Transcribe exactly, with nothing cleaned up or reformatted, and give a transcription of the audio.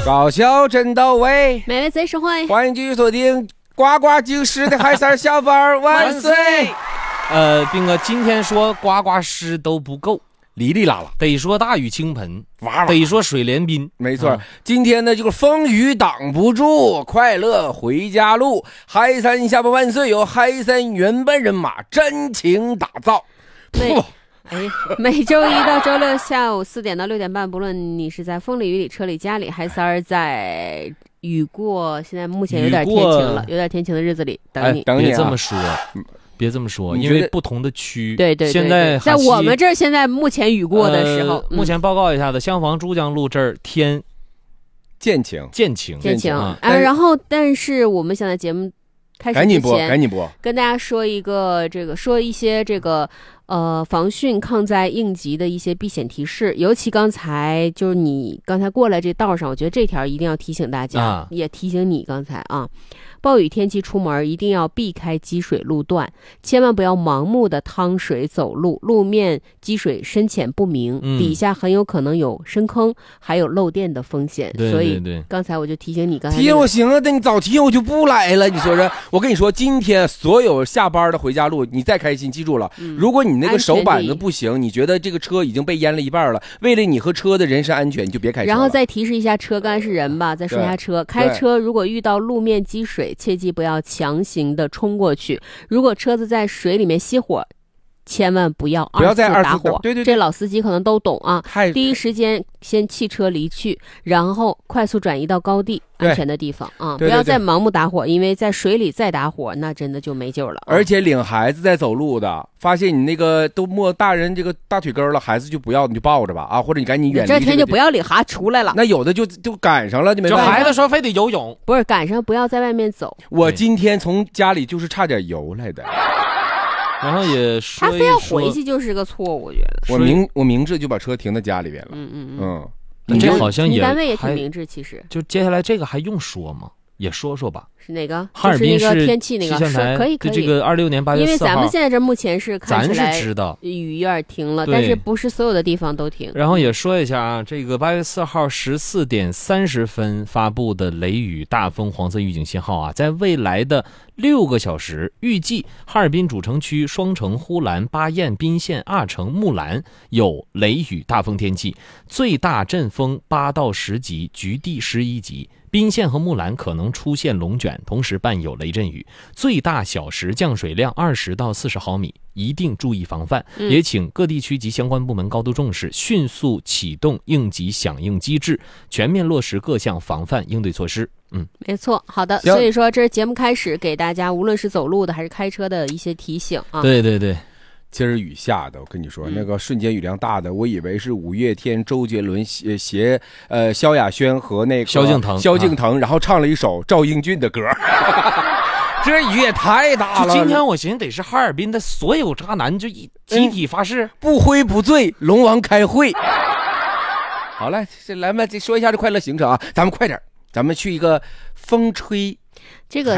搞笑真到位， 美味贼实惠， 欢迎继续锁定呱呱京师的海三下班万岁。 呃，斌哥，今天说呱呱诗都不够， 哩哩啦啦， 得说大雨倾盆， 哇哇得说水帘宾。 没错、 啊， 今天呢就是风雨挡不住，快乐回家路。海三下班万岁，由海三原班人马真情打造。 每哎，每周一到周六下午四点到六点半，不论你是在风里雨里车里家里，还是儿在雨过，现在目前有点天晴了，有点天晴的日子里等你。 哎、等你、啊、 别这么说。别这么说，因为不同的区， 对对对， 现在在我们这儿现在目前雨过的时候， 呃、目前报告一下子，襄樊珠江路这儿天渐晴， 渐晴， 渐晴啊。 啊，然后但是我们想在节目开始之前， 赶紧播，赶紧播， 跟大家说一个这个，说一些这个呃防汛抗灾应急的一些避险提示，尤其刚才就是你刚才过来这道上，我觉得这条一定要提醒大家， 啊、 也提醒你刚才啊。暴雨天气出门一定要避开积水路段，千万不要盲目的趟水走路，路面积水深浅不明、嗯、底下很有可能有深坑还有漏电的风险。 对对对， 所以刚才我就提醒你，刚才、 提醒我行啊，但你早提醒我就不来了，你说说。我跟你说，今天所有下班的回家路，你再开心记住了、嗯、如果你那个手板子不行，你觉得这个车已经被淹了一半了，为了你和车的人身安全，你就别开车了。 然后再提示一下车干是人吧，再说一下车，开车如果遇到路面积水，切记不要强行的冲过去。如果车子在水里面熄火，千万不要二次打火。 对对对， 这老司机可能都懂啊。第一时间先弃车离去，然后快速转移到高地安全的地方啊！ 对对对， 不要再盲目打火，因为在水里再打火，那真的就没救了、啊。 而且领孩子在走路的，发现你那个都摸大人这个大腿根了，孩子就不要，你就抱着吧啊，或者你赶紧远离、这个。 这天就不要领孩子出来了。 那有的就就赶上了，就没办法。 就孩子说非得游泳， 不是赶上不要在外面走。 我今天从家里就是差点游来的。 然后也说他非要回去就是个错误，我觉得。 我明我明智就把车停在家里边了。 嗯嗯嗯嗯，这好像也你单位也挺明智，其实。 就接下来这个还用说吗？也说说吧。 是哪个？ 哈尔滨是那个天气那个，可以可以。 这个二六年八月四号， 因为咱们现在这目前是看起来咱是知道雨有点停了，但是不是所有的地方都停。 然后也说一下啊，这个八月四号十四点三十分发布的雷雨大风黄色预警信号啊，在未来的六个小时，预计哈尔滨主城区、双城、呼兰、巴彦、宾县、阿城、木兰有雷雨大风天气，最大阵风八到十级，局地十一级。宾县和木兰可能出现龙卷，同时伴有雷阵雨，最大小时降水量二十到四十毫米，一定注意防范。 嗯、 也请各地区及相关部门高度重视，迅速启动应急响应机制，全面落实各项防范应对措施。嗯， 没错。好的，所以说这是节目开始给大家，无论是走路的还是开车的一些提醒啊。 对对对。 今儿雨下的，我跟你说，嗯、那个瞬间雨量大的，我以为是五月天、周杰伦携携呃萧亚轩和那个萧敬腾， 萧敬腾，啊、然后唱了一首赵英俊的歌。这雨也太大了！ 今天我寻思得是哈尔滨的所有渣男就一集体发誓， 嗯、不挥不醉，龙王开会。好了，这来吧，说一下这快乐行程啊，咱们快点，咱们去一个风吹。 这个